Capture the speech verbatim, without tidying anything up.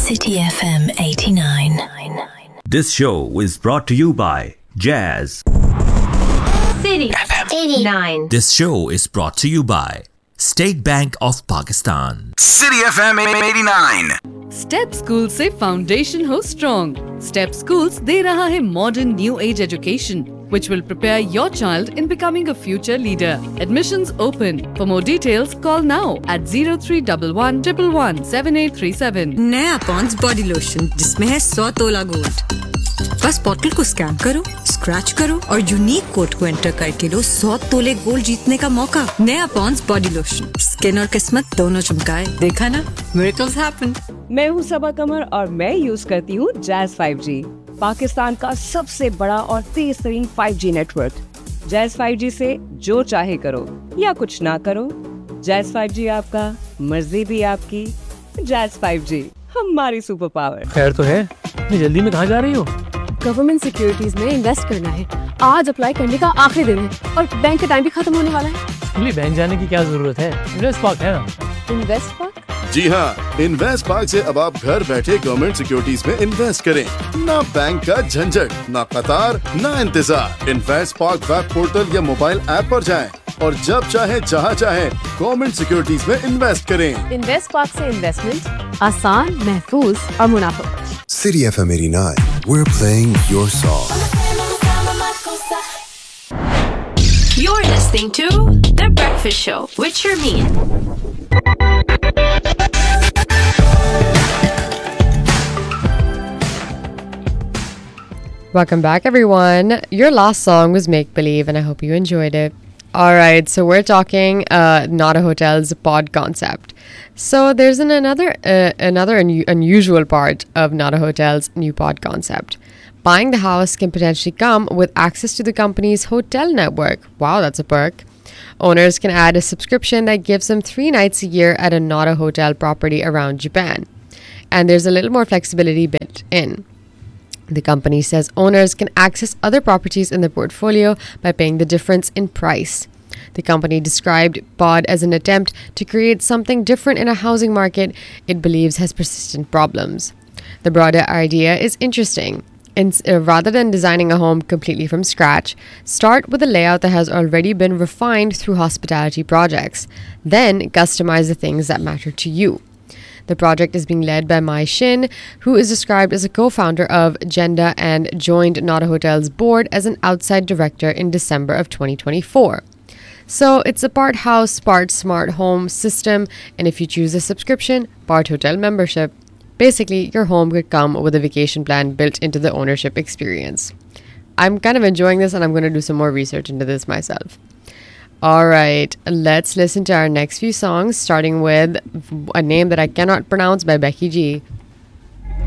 City F M eighty-nine. This show is brought to you by Jazz. City F M eighty-nine. This show is brought to you by State Bank of Pakistan. City F M eighty-nine. Step school से foundation हो strong. Step schools दे रहा है modern new age education which will prepare your child in becoming a future leader. Admissions open. For more details, call now at zero three one one one one seven eight three seven. नया Pond's body lotion जिसमें है सौ तोला gold. बस bottle को scan करो, scratch करो और यूनिक कोड को एंटर करके लो सौ तोले गोल्ड जीतने का मौका. नया पॉन्ड्स बॉडी लोशन, स्किन और किस्मत दोनों चमकाए. देखा ना, मिरेकल्स हैपन. मैं हूँ सबा कमर और मैं यूज करती हूँ जैज़ फाइव जी, पाकिस्तान का सबसे बड़ा और तेज तरीन five G network. Jazz five G से जो चाहे करो या कुछ ना करो. जैज़ फाइव जी आपका, मर्जी भी आपकी. जैज़ फाइव जी हमारी सुपर पावर. खैर तो है, इतनी जल्दी में कहाँ जा रही हो? गवर्नमेंट सिक्योरिटीज में इन्वेस्ट करना है. आज अप्लाई करने का आखिरी दिन है और बैंक का टाइम भी खत्म होने वाला है. बैंक जाने की क्या जरूरत है, इन्वेस्ट पार्क है ना. Invest park? जी हाँ, इन्वेस्ट पार्क से अब आप घर बैठे गवर्नमेंट सिक्योरिटीज में इन्वेस्ट करें. ना बैंक का झंझट, ना कतार, ना इंतजार. इन्वेस्ट पार्क वेब पोर्टल या मोबाइल ऐप पर जाएं और जब चाहे जहाँ चाहे गवर्नमेंट सिक्योरिटीज में इन्वेस्ट करें. इन्वेस्ट पार्क से इन्वेस्टमेंट आसान, महफूज और मुनाफा. City F M eighty-nine. We're playing your song. You're listening to The Breakfast Show with Sharmeen. Welcome back, everyone. Your last song was Make Believe, and I hope you enjoyed it. All right, so we're talking uh, Nada Hotel's pod concept. So there's an another uh, another un- unusual part of Nada Hotel's new pod concept. Buying the house can potentially come with access to the company's hotel network. Wow, that's a perk. Owners can add a subscription that gives them three nights a year at a Nada Hotel property around Japan. And there's a little more flexibility built in. The company says owners can access other properties in their portfolio by paying the difference in price. The company described Pod as an attempt to create something different in a housing market it believes has persistent problems. The broader idea is interesting. In, uh, rather than designing a home completely from scratch, start with a layout that has already been refined through hospitality projects. Then customize the things that matter to you. The project is being led by Mai Shin, who is described as a co-founder of Genda and joined Nada Hotel's board as an outside director in December of twenty twenty-four. So it's a part house, part smart home system, and if you choose a subscription, part hotel membership. Basically, your home could come with a vacation plan built into the ownership experience. I'm kind of enjoying this, and I'm going to do some more research into this myself. All right, let's listen to our next few songs, starting with a name that I cannot pronounce by Becky G.